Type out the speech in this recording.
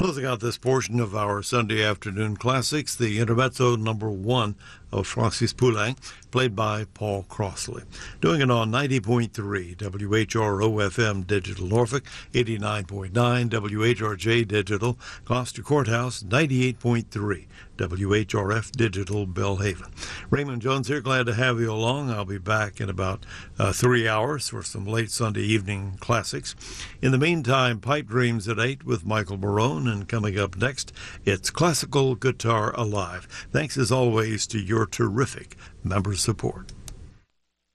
Closing out this portion of our Sunday afternoon classics, the intermezzo number 1 of Francis Poulenc, played by Paul Crossley. Doing it on 90.3 WHRO-FM Digital Norfolk, 89.9 WHRJ Digital Gloucester Courthouse, 98.3 WHRF Digital Belhaven. Raymond Jones here, glad to have you along. I'll be back in about 3 hours for some late Sunday evening classics. In the meantime, Pipe Dreams at 8 with Michael Barone, and coming up next, it's Classical Guitar Alive. Thanks as always to your terrific member support.